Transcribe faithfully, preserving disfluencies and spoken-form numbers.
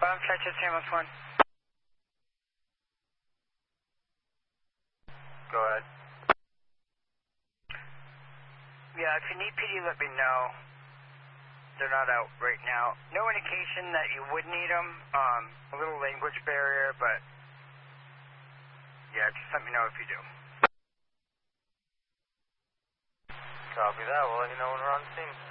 I'm Texas Ambulance one. Go ahead. Yeah, if you need P D, let me know. They're not out right now. No indication that you would need them. Um, a little language barrier, but yeah, just let me know if you do. Copy that. We'll let you know when we're on scene.